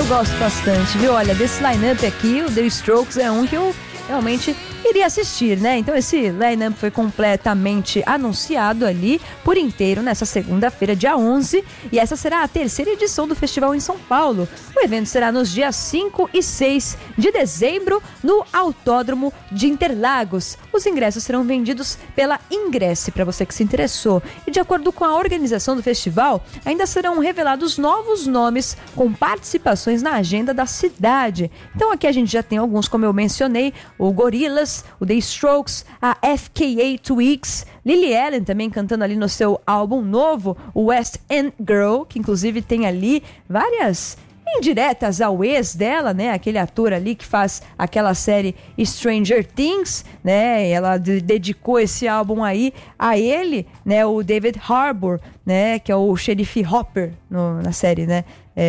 Eu gosto bastante, viu? Olha, desse line-up aqui, o The Strokes é um que eu realmente iria assistir, né? Então esse line-up foi completamente anunciado ali por inteiro nessa segunda-feira, dia 11, e essa será a terceira edição do festival em São Paulo. O evento será nos dias 5 e 6 de dezembro no Autódromo de Interlagos. Os ingressos serão vendidos pela Ingresse, para você que se interessou. E de acordo com a organização do festival, ainda serão revelados novos nomes com participações na agenda da cidade. Então aqui a gente já tem alguns, como eu mencionei, o Gorillaz, o The Strokes, a FKA Twigs, Lily Allen também cantando ali no seu álbum novo, o West End Girl, que inclusive tem ali várias indiretas ao ex dela, né? Aquele ator ali que faz aquela série Stranger Things, né? Ela dedicou esse álbum aí a ele, né? O David Harbour, né? Que é o xerife Hopper na série, né?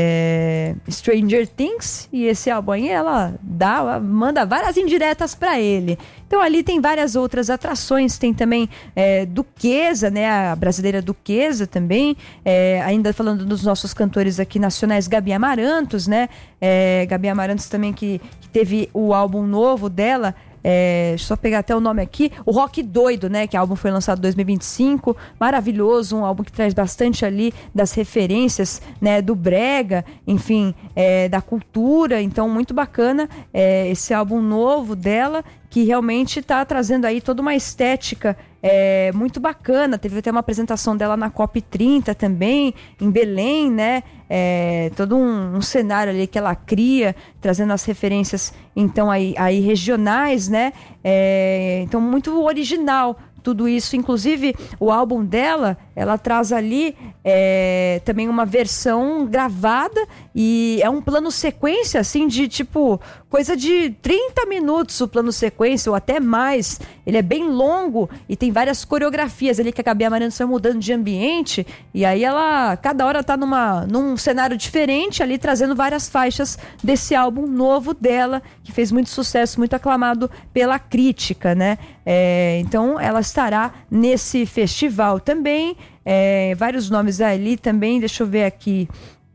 Stranger Things, e esse álbum aí ela manda várias indiretas pra ele. Então ali tem várias outras atrações, tem também Duquesa, né, a brasileira Duquesa também, ainda falando dos nossos cantores aqui nacionais, Gabi Amarantos, né, Gabi Amarantos também que teve o álbum novo dela, deixa eu só pegar até o nome aqui, o Rock Doido, né, que o álbum foi lançado em 2025, maravilhoso, um álbum que traz bastante ali das referências, né, do brega, enfim, da cultura, então muito bacana esse álbum novo dela, que realmente está trazendo aí toda uma estética muito bacana. Teve até uma apresentação dela na COP30 também, em Belém, né? Todo um cenário ali que ela cria, trazendo as referências, então, aí regionais, né? Então, muito original tudo isso. Inclusive, o álbum dela, ela traz ali também uma versão gravada e é um plano sequência, assim, de tipo, coisa de 30 minutos o plano sequência, ou até mais. Ele é bem longo e tem várias coreografias ali que a Gabi Amarantos vai mudando de ambiente, e aí ela, cada hora tá num cenário diferente ali, trazendo várias faixas desse álbum novo dela, que fez muito sucesso, muito aclamado pela crítica, né? Então ela estará nesse festival também, vários nomes ali também, deixa eu ver aqui,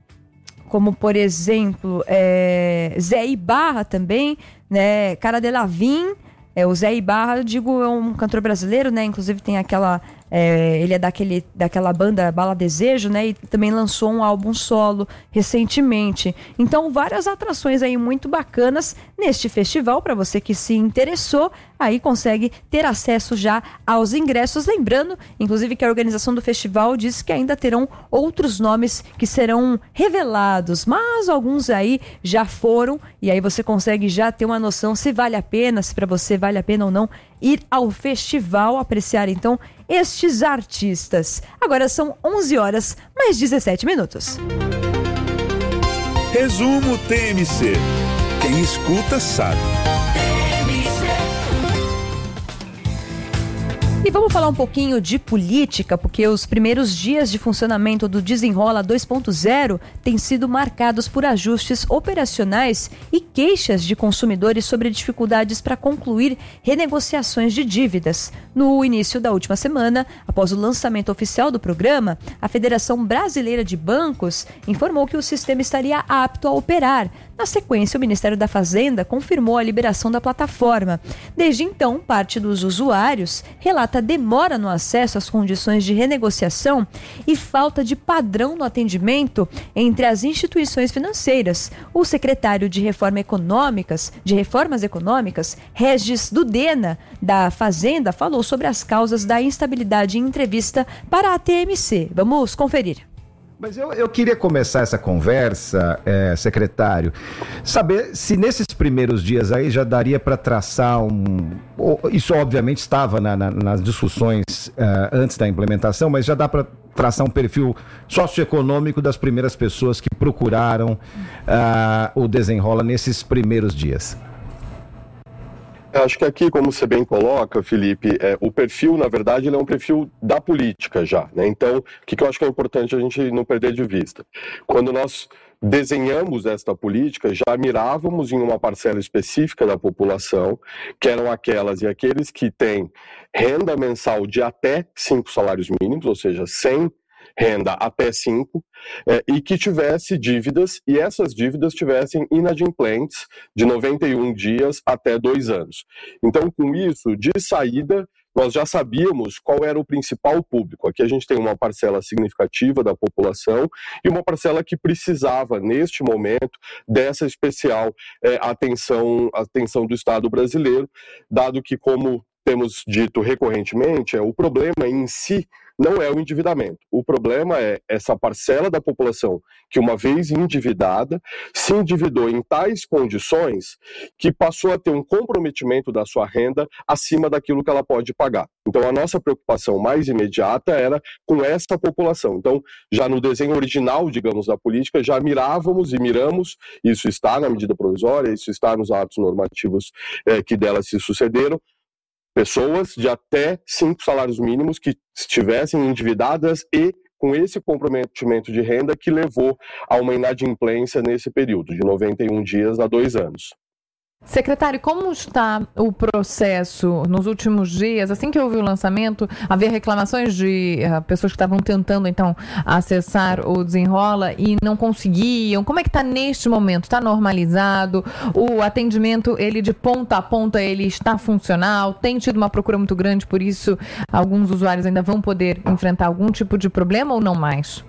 como por exemplo Zé Ibarra também, né? Cara Delevingne, o Zé Ibarra, eu digo, é um cantor brasileiro, né? Inclusive tem aquela ele é daquela banda Bala Desejo, né? E também lançou um álbum solo recentemente. Então, várias atrações aí muito bacanas neste festival. Para você que se interessou, aí consegue ter acesso já aos ingressos. Lembrando, inclusive, que a organização do festival disse que ainda terão outros nomes que serão revelados, mas alguns aí já foram, e aí você consegue já ter uma noção se vale a pena, se para você vale a pena ou não ir ao festival, apreciar então estes artistas. Agora são 11 horas mais 17 minutos. Resumo TMC. Quem escuta sabe. E vamos falar um pouquinho de política, porque os primeiros dias de funcionamento do Desenrola 2.0 têm sido marcados por ajustes operacionais e queixas de consumidores sobre dificuldades para concluir renegociações de dívidas. No início da última semana, após o lançamento oficial do programa, a Federação Brasileira de Bancos informou que o sistema estaria apto a operar. Na sequência, o Ministério da Fazenda confirmou a liberação da plataforma. Desde então, parte dos usuários relata demora no acesso às condições de renegociação e falta de padrão no atendimento entre as instituições financeiras. O secretário de Reformas Econômicas, Regis Dudena, da Fazenda, falou sobre as causas da instabilidade em entrevista para a TMC. Vamos conferir. Mas eu queria começar essa conversa, secretário, saber se nesses primeiros dias aí já daria para traçar isso obviamente estava nas discussões antes da implementação, mas já dá para traçar um perfil socioeconômico das primeiras pessoas que procuraram o Desenrola nesses primeiros dias. Acho que aqui, como você bem coloca, Felipe, o perfil, na verdade, ele é um perfil da política já, né? Então, o que eu acho que é importante a gente não perder de vista? Quando nós desenhamos esta política, já mirávamos em uma parcela específica da população, que eram aquelas e aqueles que têm renda mensal de até 5 salários mínimos, ou seja, sem renda até 5, e que tivesse dívidas, e essas dívidas tivessem inadimplentes de 91 dias até 2 anos. Então, com isso, de saída, nós já sabíamos qual era o principal público. Aqui a gente tem uma parcela significativa da população e uma parcela que precisava, neste momento, dessa especial atenção do Estado brasileiro, dado que, como temos dito recorrentemente, o problema em si não é o endividamento. O problema é essa parcela da população que, uma vez endividada, se endividou em tais condições que passou a ter um comprometimento da sua renda acima daquilo que ela pode pagar. Então, a nossa preocupação mais imediata era com essa população. Então, já no desenho original, digamos, da política, já mirávamos e miramos, isso está na medida provisória, isso está nos atos normativos que dela se sucederam, pessoas de até 5 salários mínimos que estivessem endividadas e com esse comprometimento de renda que levou a uma inadimplência nesse período, de 91 dias a 2 anos. Secretário, como está o processo nos últimos dias? Assim que houve o lançamento, havia reclamações de pessoas que estavam tentando, então, acessar o Desenrola e não conseguiam. Como é que está neste momento? Está normalizado? O atendimento, ele de ponta a ponta, ele está funcional? Tem tido uma procura muito grande, por isso alguns usuários ainda vão poder enfrentar algum tipo de problema ou não mais?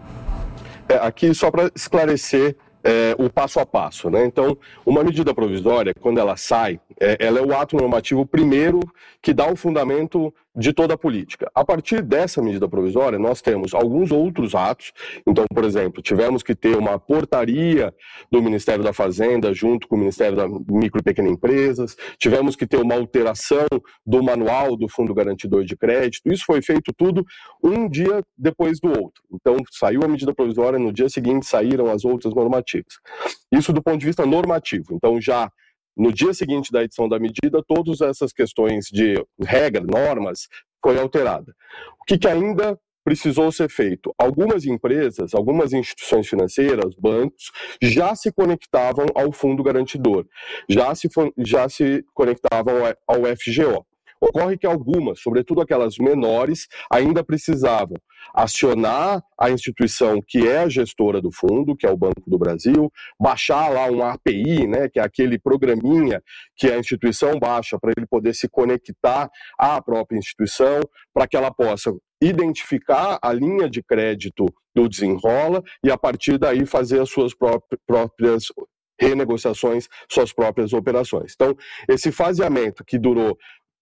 Aqui, só para esclarecer o passo a passo, né? Então, uma medida provisória, quando ela sai, ela é o ato normativo primeiro que dá o fundamento de toda a política. A partir dessa medida provisória, nós temos alguns outros atos. Então, por exemplo, tivemos que ter uma portaria do Ministério da Fazenda junto com o Ministério da Micro e Pequenas Empresas, tivemos que ter uma alteração do manual do Fundo Garantidor de Crédito. Isso foi feito tudo um dia depois do outro. Então, saiu a medida provisória, no dia seguinte saíram as outras normativas. Isso do ponto de vista normativo. Então, já no dia seguinte da edição da medida, todas essas questões de regra, normas, foi alterada. O que ainda precisou ser feito? Algumas empresas, algumas instituições financeiras, bancos, já se conectavam ao Fundo Garantidor, já se conectavam ao FGO. Ocorre que algumas, sobretudo aquelas menores, ainda precisavam acionar a instituição que é a gestora do fundo, que é o Banco do Brasil, baixar lá um API, né, que é aquele programinha que a instituição baixa para ele poder se conectar à própria instituição, para que ela possa identificar a linha de crédito do Desenrola e, a partir daí, fazer as suas próprias renegociações, suas próprias operações. Então, esse faseamento que durou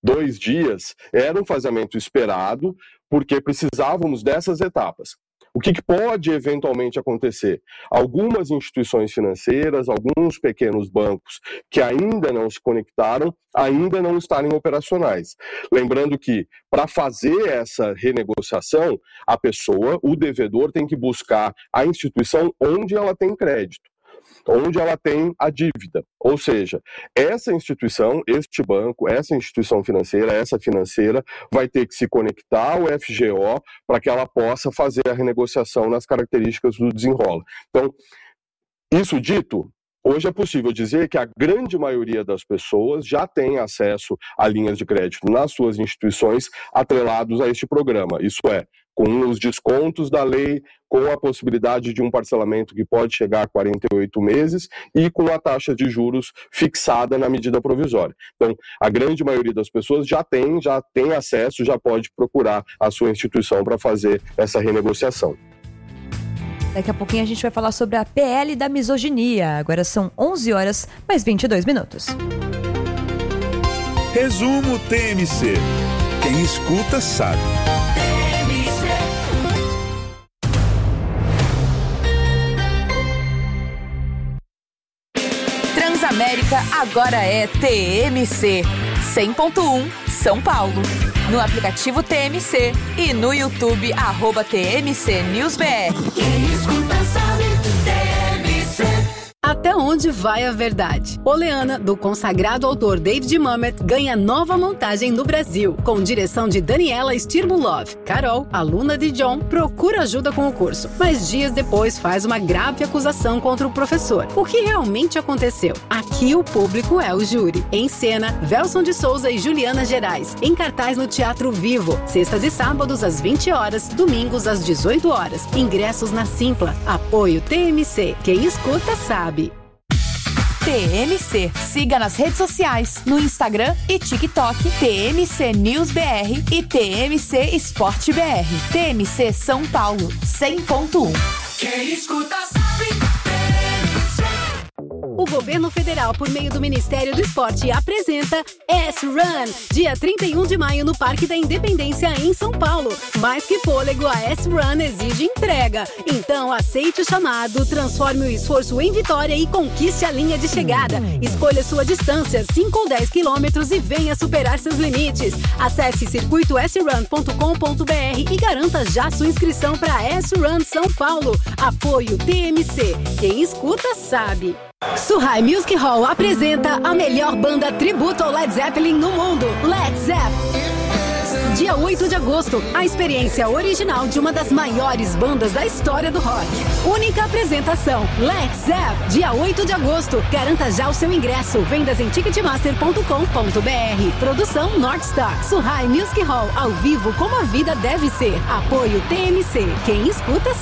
2 dias, era um faseamento esperado, porque precisávamos dessas etapas. O que pode eventualmente acontecer? Algumas instituições financeiras, alguns pequenos bancos que ainda não se conectaram, ainda não estarem operacionais. Lembrando que, para fazer essa renegociação, a pessoa, o devedor, tem que buscar a instituição onde ela tem crédito, onde ela tem a dívida. Ou seja, essa instituição, este banco, essa instituição financeira, essa financeira, vai ter que se conectar ao FGO para que ela possa fazer a renegociação nas características do Desenrola. Então, isso dito, hoje é possível dizer que a grande maioria das pessoas já tem acesso a linhas de crédito nas suas instituições atrelados a este programa. Isso é, com os descontos da lei, com a possibilidade de um parcelamento que pode chegar a 48 meses e com a taxa de juros fixada na medida provisória. Então, a grande maioria das pessoas já tem acesso, já pode procurar a sua instituição para fazer essa renegociação. Daqui a pouquinho a gente vai falar sobre a PL da misoginia. Agora são 11 horas, mais 22 minutos. Resumo TMC. Quem escuta sabe. Transamérica agora é TMC 100.1 São Paulo. No aplicativo TMC e no YouTube @TMC News BR. Quem escuta sabe, TMC. Até onde vai a verdade. Oleana, do consagrado autor David Mamet, ganha nova montagem no Brasil, com direção de Daniela Stirbulov. Carol, aluna de John, procura ajuda com o curso, mas dias depois faz uma grave acusação contra o professor. O que realmente aconteceu? Aqui o público é o júri. Em cena, Velson de Souza e Juliana Gerais, em cartaz no Teatro Vivo, sextas e sábados às 20 horas, domingos às 18 horas. Ingressos na Simpla. Apoio TMC. Quem escuta sabe. TMC. Siga nas redes sociais, no Instagram e TikTok, TMC News BR e TMC Esporte BR. TMC São Paulo, 100.1. Quem escuta sabe. O governo federal, por meio do Ministério do Esporte, apresenta S-Run, dia 31 de maio no Parque da Independência, em São Paulo. Mais que fôlego, a S-Run exige entrega. Então, aceite o chamado, transforme o esforço em vitória e conquiste a linha de chegada. Escolha sua distância, 5 ou 10 quilômetros, e venha superar seus limites. Acesse circuitosrun.com.br e garanta já sua inscrição para S-Run São Paulo. Apoio TMC. Quem escuta sabe. Suhai Music Hall apresenta a melhor banda tributo ao Led Zeppelin no mundo, Led Zepp. Dia 8 de agosto, a experiência original de uma das maiores bandas da história do rock. Única apresentação, Led Zepp. Dia 8 de agosto, garanta já o seu ingresso. Vendas em ticketmaster.com.br. Produção Northstar. Suhai Music Hall, ao vivo como a vida deve ser. Apoio TMC. Quem escuta